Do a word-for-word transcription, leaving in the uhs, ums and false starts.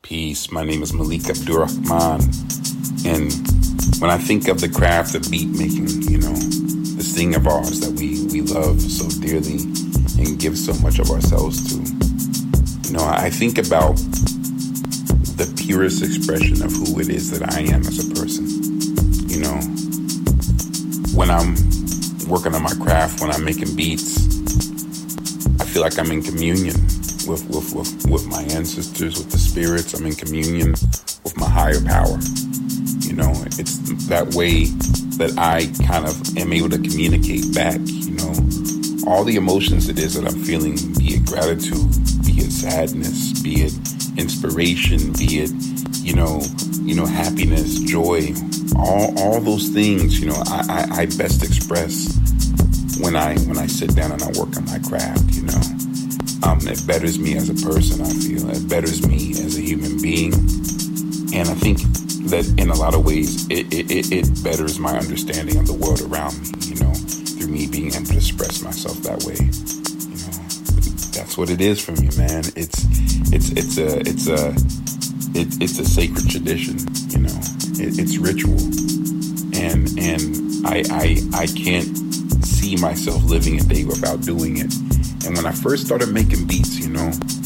Peace. My name is Malik Abdurrahman. And when I think of the craft of beat making, you know, this thing of ours that we, we love so dearly and give so much of ourselves to, you know, I think about the purest expression of who it is that I am as a person. You know, when I'm working on my craft, when I'm making beats, I feel like I'm in communion with, with, with, with my ancestors, with the spirits. I'm in communion with my higher power. You know, it's that way that I kind of am able to communicate back, you know, all the emotions it is that I'm feeling, be it gratitude, be it sadness, be it inspiration, be it, you know, you know, happiness, joy, all all those things, you know, I, I, I best express when I when I sit down and I work on my craft, you know. Um, it betters me as a person, I feel. It betters me as a human being. And I think that in a lot of ways, it, it, it betters my understanding of the world around me, you know, through me being able to express myself that way. You know, that's what it is for me, man. It's it's it's a it's a it, it's a sacred tradition, you know. It, it's ritual, and and I I I can't see myself living a day without doing it. And when I first started making beats, you know,